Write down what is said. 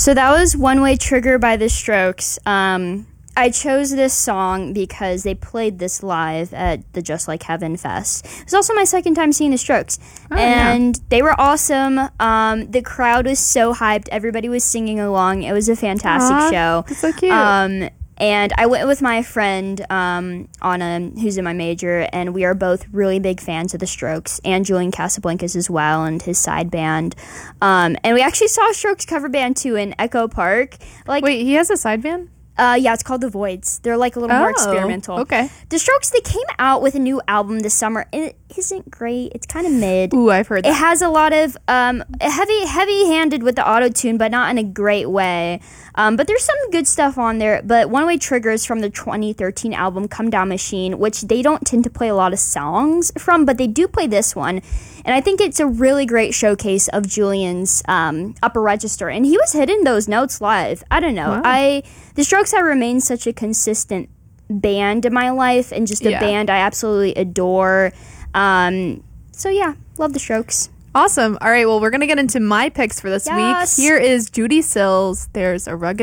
So that was One Way Trigger by The Strokes. I chose this song because they played this live at the Just Like Heaven Fest. It was also my second time seeing The Strokes. They were awesome. The crowd was so hyped. Everybody was singing along. It was a fantastic show. That's so cute. And I went with my friend, Anna, who's in my major, and we are both really big fans of The Strokes, and Julian Casablancas as well, and his side band. And we actually saw a Strokes cover band, too, in Echo Park. Wait, he has a side band? Yeah, it's called The Voids. They're like a little more experimental. Okay. The Strokes, they came out with a new album this summer. It isn't great. It's kind of mid. Ooh, I've heard that. It has a lot of heavy-handed with the auto-tune, but not in a great way. But there's some good stuff on there. But One Way Trigger is from the 2013 album Come Down Machine, which they don't tend to play a lot of songs from, but they do play this one. And I think it's a really great showcase of Julian's upper register. And he was hitting those notes live. I don't know. Wow. The Strokes have remained such a consistent band in my life, and just a band I absolutely adore. So yeah, love The Strokes. Awesome. All right, well, we're going to get into my picks for this week. Yes. Here is Judy Sills. There's a rugged